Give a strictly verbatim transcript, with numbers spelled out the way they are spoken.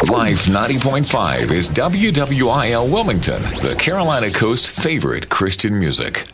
Life ninety point five is W W I L Wilmington, the Carolina Coast's favorite Christian music.